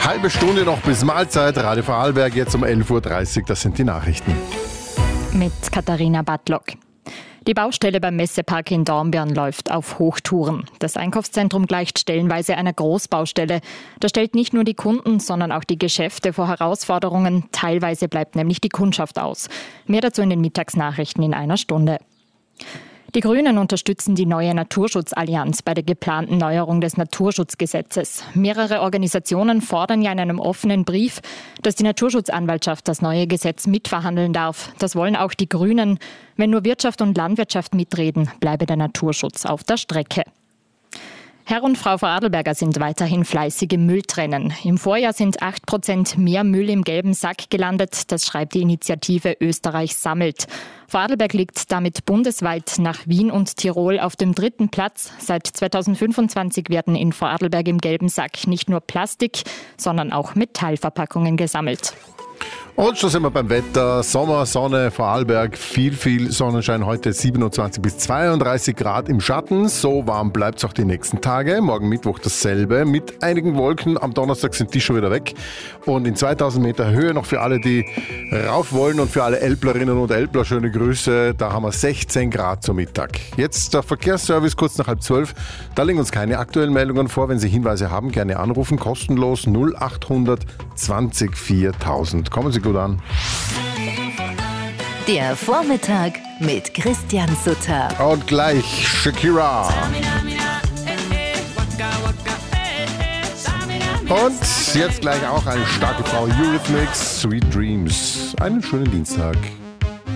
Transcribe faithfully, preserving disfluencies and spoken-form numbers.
Halbe Stunde noch bis Mahlzeit. Radio Vorarlberg jetzt um elf Uhr dreißig. Das sind die Nachrichten. Mit Katharina Badlock. Die Baustelle beim Messepark in Dornbirn läuft auf Hochtouren. Das Einkaufszentrum gleicht stellenweise einer Großbaustelle. Das stellt nicht nur die Kunden, sondern auch die Geschäfte vor Herausforderungen. Teilweise bleibt nämlich die Kundschaft aus. Mehr dazu in den Mittagsnachrichten in einer Stunde. Die Grünen unterstützen die neue Naturschutzallianz bei der geplanten Neuerung des Naturschutzgesetzes. Mehrere Organisationen fordern ja in einem offenen Brief, dass die Naturschutzanwaltschaft das neue Gesetz mitverhandeln darf. Das wollen auch die Grünen. Wenn nur Wirtschaft und Landwirtschaft mitreden, bleibe der Naturschutz auf der Strecke. Herr und Frau Vorarlberger sind weiterhin fleißig im Mülltrennen. Im Vorjahr sind acht Prozent mehr Müll im gelben Sack gelandet. Das schreibt die Initiative Österreich sammelt. Vorarlberg liegt damit bundesweit nach Wien und Tirol auf dem dritten Platz. Seit zweitausendfünfundzwanzig werden in Vorarlberg im gelben Sack nicht nur Plastik, sondern auch Metallverpackungen gesammelt. Und schon sind wir beim Wetter. Sommer, Sonne, Vorarlberg, viel, viel Sonnenschein. Heute siebenundzwanzig bis zweiunddreißig Grad im Schatten. So warm bleibt es auch die nächsten Tage. Morgen Mittwoch dasselbe mit einigen Wolken. Am Donnerstag sind die schon wieder weg. Und in zweitausend Meter Höhe noch für alle, die rauf wollen und für alle Elblerinnen und Elbler schöne Grüße. Da haben wir sechzehn Grad zum Mittag. Jetzt der Verkehrsservice kurz nach halb zwölf. Da liegen uns keine aktuellen Meldungen vor. Wenn Sie Hinweise haben, gerne anrufen. Kostenlos null achthundert zwanzig viertausend. Kommen Sie gut an. Der Vormittag mit Christian Sutter. Und gleich Shakira. Und jetzt gleich auch eine starke Frau, Eurythmics, Sweet Dreams. Einen schönen Dienstag.